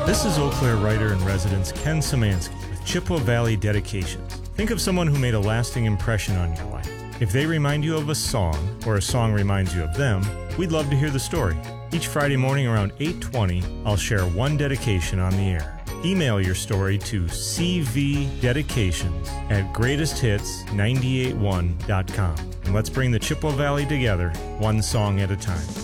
This is Eau Claire writer and residence Ken Szymanski with Chippewa Valley Dedications. Think of someone who made a lasting impression on your life. If they remind you of a song, or a song reminds you of them, we'd love to hear the story. Each Friday morning around 8:20, I'll share one dedication on the air. Email your story to cvdedications@greatesthits981.com. And let's bring the Chippewa Valley together, one song at a time.